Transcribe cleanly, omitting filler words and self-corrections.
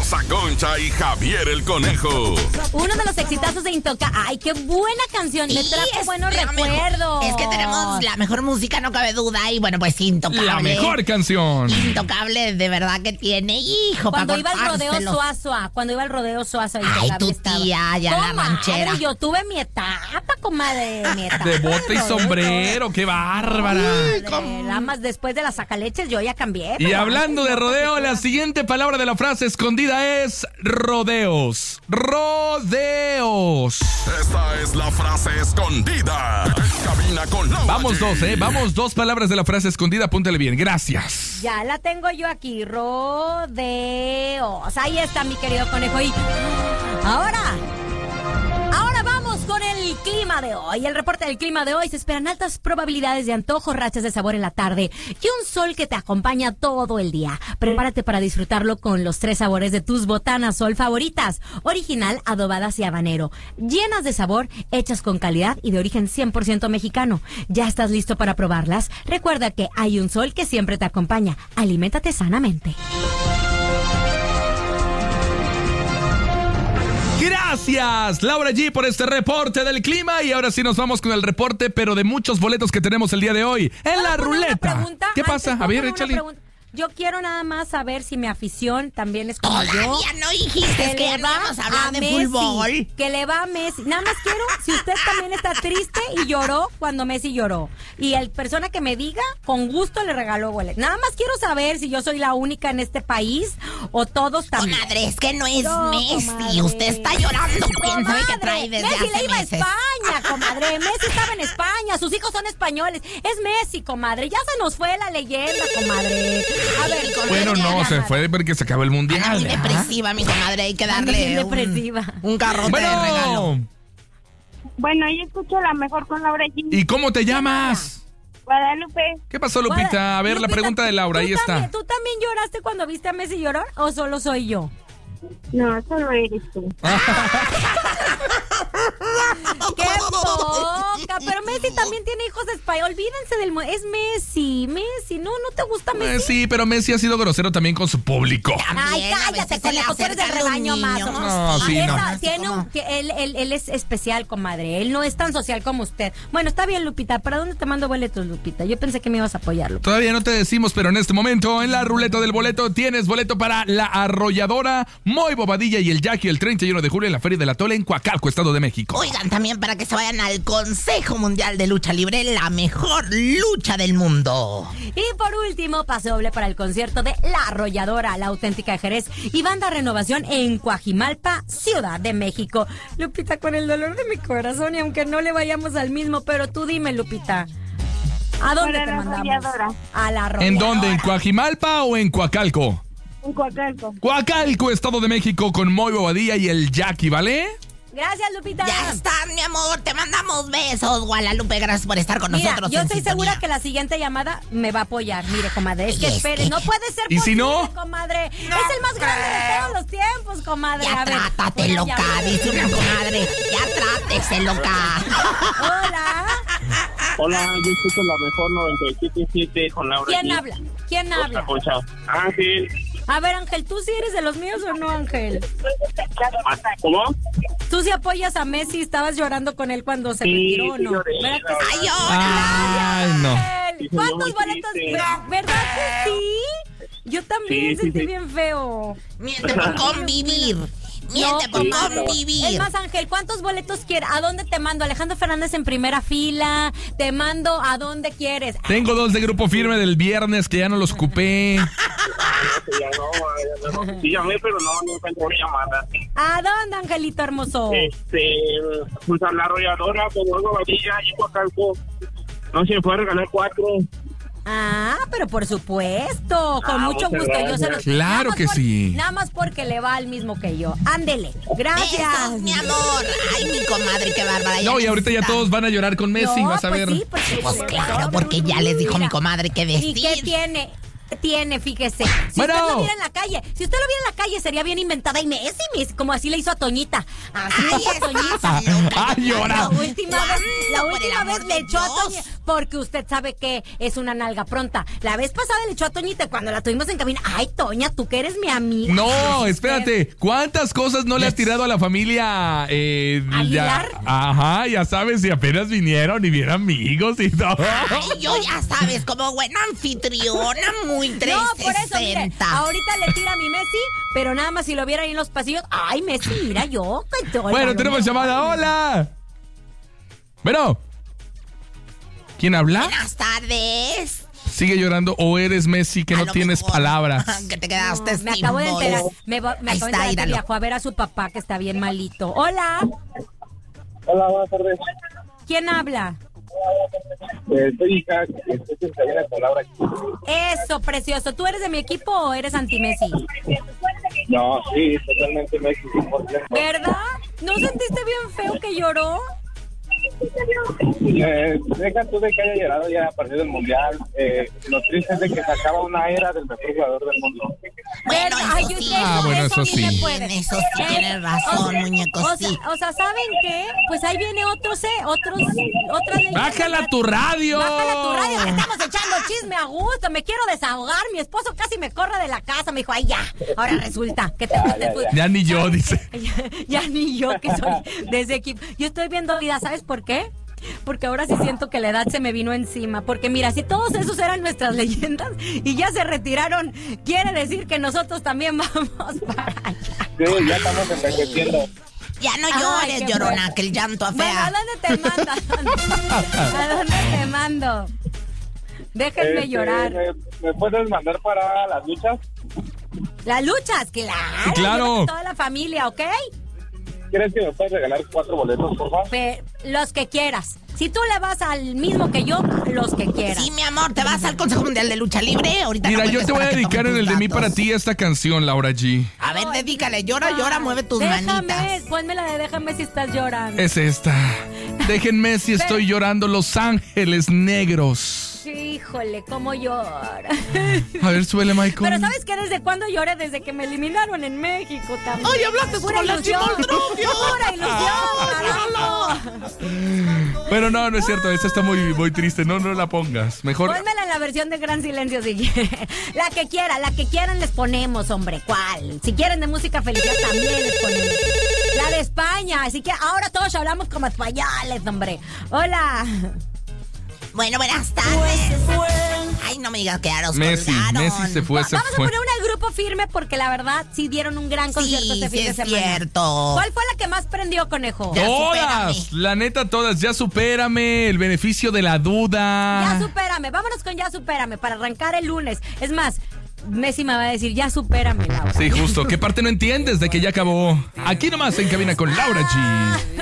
Rosa Concha y Javier el Conejo. Uno de los exitazos de Intoca. ¡Ay, qué buena canción! Me trajo buenos recuerdos. Es que tenemos la mejor música, no cabe duda. Y bueno, pues Intocable. La mejor canción. Intocable, de verdad que tiene, hijo. Cuando iba al rodeo Suazua. Ay, tu tía, ya la ranchera. Yo tuve mi etapa, comadre. De bote y sombrero, qué bárbara. Nada más después de las sacaleches yo ya cambié. Y hablando de rodeo, la siguiente palabra de la frase escondida es rodeos. Rodeos. Esta es la frase escondida. En cabina con Laura Vamos G. Vamos dos palabras de la frase escondida, apúntale bien. Gracias. Ya la tengo yo aquí. Rodeos. Ahí está, mi querido conejo. Y ahora vamos con el clima de hoy. El reporte del clima de hoy: se esperan altas probabilidades de antojos, rachas de sabor en la tarde y un sol que te acompaña todo el día. Prepárate para disfrutarlo con los 3 sabores de tus botanas sol favoritas: original, adobadas y habanero. Llenas de sabor, hechas con calidad y de origen 100% mexicano. ¿Ya estás listo para probarlas? Recuerda que hay un sol que siempre te acompaña. Aliméntate sanamente. Gracias, Laura G, por este reporte del clima. Y ahora sí nos vamos con el reporte, pero de muchos boletos que tenemos el día de hoy en la ruleta. ¿Qué pasa? A ver, échale. Yo quiero nada más saber si mi afición también es como yo. Todavía no dijiste que vamos a hablar de fútbol. Que le va a Messi. Nada más quiero si usted también está triste y lloró cuando Messi lloró. Y el persona que me diga, con gusto le regaló boletos. Nada más quiero saber si yo soy la única en este país o todos también. Comadre, es que no es Messi. Comadre. Usted está llorando. ¿Quién sabe qué trae desde Messi hace le iba meses? a España, comadre. Messi estaba en España. Sus hijos son españoles. Es Messi, comadre. Ya se nos fue la leyenda, comadre. A ver, bueno, no, se fue porque se acabó el mundial. Muy depresiva, mi comadre. Hay que darle un carrote de regalo. Bueno, yo escucho la mejor con Laura G. ¿Y cómo te llamas? Guadalupe. ¿Qué pasó, Lupita? A ver, Lupita, la pregunta de Laura, ahí está. ¿Tú también lloraste cuando viste a Messi llorar o solo soy yo? No, solo eres tú. ¡Qué poca! Pero Messi también tiene hijos españoles. Olvídense del... Es Messi. ¿No te gusta Messi? Sí, pero Messi ha sido grosero también con su público. Ay, cállate, conejo, tú eres del rebaño más. No, sí, no. Él es especial, comadre. Él no es tan social como usted. Bueno, está bien, Lupita. ¿Para dónde te mando boletos, Lupita? Yo pensé que me ibas a apoyarlo. Todavía no te decimos, pero en este momento, en la ruleta del boleto, tienes boleto para La Arrolladora, Moy Bobadilla y el Jackie el 31 de julio en la Feria de la Tole en Coacalco, Estado de México. Oigan, también para que se vayan al Consejo Mundial de Lucha Libre, la mejor lucha del mundo. Y por último, pase doble para el concierto de La Arrolladora, La Auténtica de Jerez y Banda Renovación en Coajimalpa, Ciudad de México. Lupita, con el dolor de mi corazón, y aunque no le vayamos al mismo, pero tú dime, Lupita, ¿a dónde te mandamos? A La Arrolladora. ¿En dónde? ¿En Coajimalpa o en Coacalco? En Coacalco. Coacalco, Estado de México, con Moy Bobadilla y el Jackie, ¿vale? Gracias, Lupita. Ya está, mi amor, te mandamos besos, Guadalupe, gracias por estar con nosotros. Yo estoy sintonía. segura que la siguiente llamada me va a apoyar. Mire, comadre, es que espere, no puede ser ¿Y posible, si no? comadre. No, es el más grande de todos los tiempos, comadre. Ya trátate, loca, dice una comadre. Ya trátese, loca. Hola. Hola, yo escucho la mejor 97.7 con Laura. ¿Quién habla? Ángel. A ver, Ángel, ¿tú sí eres de los míos o no, Ángel? ¿Cómo? ¿Tú sí apoyas a Messi? ¿Estabas llorando con él cuando se retiró o no? Lloré. ¡Ay, Ay, no. ¿Cuántos boletos? ¿Verdad que sí? Yo también sentí bien feo. Miente por convivir. Miente por convivir. Es más, Ángel, ¿cuántos boletos quieres? ¿A dónde te mando? Alejandro Fernández en primera fila. Te mando a dónde quieres. Tengo 2 de Grupo Firme del viernes que ya no los ocupé. Sí llamé, pero no encontré llamada. ¿A dónde, Angelito hermoso? Pues a La Arrolladora, con Moy Bobadilla y Coacalco. No se me puede regalar 4. Ah, pero por supuesto, con mucho gusto. Yo se los... Claro que sí. Nada más porque le va al mismo que yo. Ándele. Gracias. Besos, mi amor. Ay, mi comadre, qué bárbara. No, y ahorita ya todos van a llorar con Messi, No, vas a ver. Sí, Pues claro, porque ya les dijo mi comadre que vestir. ¿Y qué tiene? Fíjese. Si bueno, usted lo viera en la calle, sería bien inventada y Messi, como así le hizo a Toñita. Así le hizo a Toñita. Ay, llora. La última vez le echó a Toñita. porque usted sabe que es una nalga pronta. La vez pasada le echó a Toñita cuando la tuvimos en cabina. Ay, Toña, tú que eres mi amiga. No, espérate. ¿Cuántas cosas no le has tirado a la familia? ¿Aguilar? Ajá, ya sabes, si apenas vinieron y bien amigos y todo. Ay, yo ya sabes, como buena anfitriona, muy 360. No, por eso, mire, ahorita le tira a mi Messi, pero nada más si lo viera ahí en los pasillos. Ay, Messi, mira yo. Bueno, tenemos llamada. ¡Hola! Bueno. ¿Quién habla? Buenas tardes. ¿Sigue llorando o eres Messi que no tienes palabras? Que te quedaste me acabo de enterar. Me acabo de enterar que míralo. viajó a ver a su papá que está bien malito. Hola. Hola, buenas tardes. ¿Quién habla? Soy Isaac, estoy en cabina con Laura. Eso, precioso. ¿Tú eres de mi equipo o eres anti-Messi? No, sí, totalmente México. ¿Verdad? ¿No sentiste bien feo que lloró? Deja tú de que haya llorado ya a partir del Mundial. Lo triste es de que se acaba una era del mejor jugador del mundo. Bueno, Ay, eso yo sí. sé, bueno, eso eso a mí me sí. puede. Eso sí, tienes razón, muñeco, sí. O sea, ¿saben qué? Pues ahí viene otras leyendas. ¡Bájala tu radio! Bájala tu radio, que estamos echando chisme a gusto. Me quiero desahogar. Mi esposo casi me corre de la casa. Me dijo, ay, ya. Ahora resulta que te Ya ni yo, dice. Ya ni yo que soy de ese equipo. Yo estoy viendo vida, ¿sabes por qué? Porque ahora sí siento que la edad se me vino encima. Porque mira, si todos esos eran nuestras leyendas y ya se retiraron, quiere decir que nosotros también vamos para allá. Sí, ya estamos envejeciendo. Ya no Ay, llores, qué llorona, bueno. que el llanto Bueno, ¿a afea. dónde te mando? ¿A dónde te mando? Déjenme llorar. ¿Me puedes mandar para las luchas? Las luchas, claro. Claro. Llévate toda la familia, ¿ok? ¿Quieres que me puedas regalar 4 boletos, por favor? Los que quieras. Si tú le vas al mismo que yo, los que quieras. Sí, mi amor, ¿te vas al Consejo Mundial de Lucha Libre? Ahorita Mira, no yo vuelves te voy a para que dedicar tome en el tus de mí datos. para ti esta canción, Laura G. A ver, dedícale, llora, mueve tus Déjame, manitas. ponme la de déjame si estás llorando. Es esta. Déjenme si estoy llorando Los Ángeles Negros. Híjole, cómo llora. A ver, súbele, Michael. Pero ¿sabes qué? ¿Desde cuándo lloré? Desde que me eliminaron en México también. ¡Ay, hablaste Pura con la ilusión. Chimoldrufio! ¡Pura ilusión! Pero no es cierto. Esta está muy triste. No la pongas. Mejor. Pónmela en la versión de Gran Silencio si quieren. La que quieran les ponemos, hombre. ¿Cuál? Si quieren de música felicidad también les ponemos. La de España. Así que ahora todos hablamos como españoles, hombre. Hola. Bueno, buenas tardes. Ay, no me digas que ya los Messi colgaron. se fue, Vamos a poner una grupo firme porque la verdad sí dieron un gran concierto Sí, este fin sí de es semana. cierto. ¿Cuál fue la que más prendió, conejo? Ya Todas, supérame. la neta, todas. Ya supérame, el beneficio de la duda. Ya supérame, vámonos con Ya supérame para arrancar el lunes. Es más, Messi me va a decir, ya supérame, Laura. Sí, justo. ¿Qué parte no entiendes de que ya acabó? Aquí nomás en cabina con Laura G.